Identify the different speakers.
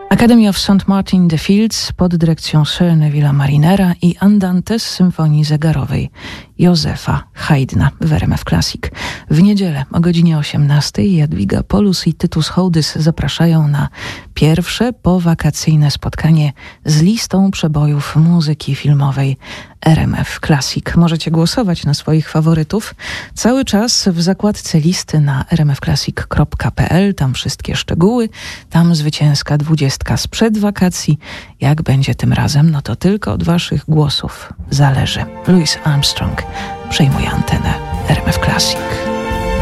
Speaker 1: Academy of St. Martin-de-Fields pod dyrekcją Sir Neville'a Marinera i Andante z symfonii zegarowej Józefa Haydna w RMF Classic. W niedzielę o godzinie 18:00 Jadwiga Polus i Tytus Hołdys zapraszają na pierwsze powakacyjne spotkanie z listą przebojów muzyki filmowej RMF Classic. Możecie głosować na swoich faworytów cały czas w zakładce listy na rmfclassic.pl. Tam wszystkie szczegóły, tam zwycięska 20 sprzed wakacji. Jak będzie tym razem, no to tylko od waszych głosów zależy. Louis Armstrong przejmuje antenę RMF Classic.